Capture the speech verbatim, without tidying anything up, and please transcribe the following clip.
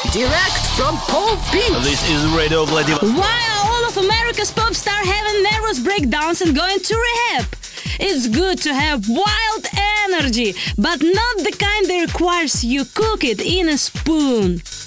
Direct from Paul Beach. This is Radio Vladivostok. Why are all of America's pop stars having nervous breakdowns and going to rehab? It's good to have wild energy, but not the kind that requires you cook it in a spoon.